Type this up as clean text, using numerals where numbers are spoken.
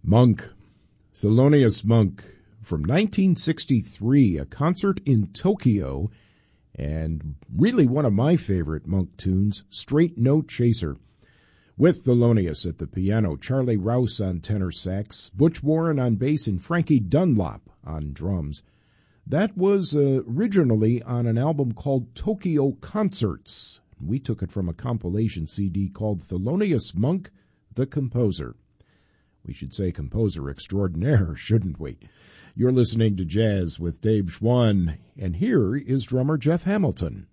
Monk, Thelonious Monk, from 1963, a concert in Tokyo, and really one of my favorite Monk tunes, Straight Note Chaser, with Thelonious at the piano, Charlie Rouse on tenor sax, Butch Warren on bass, and Frankie Dunlop on drums. That was originally on an album called Tokyo Concerts. We took it from a compilation CD called Thelonious Monk, the Composer. We should say composer extraordinaire, shouldn't we? You're listening to Jazz with Dave Schwann, and here is drummer Jeff Hamilton.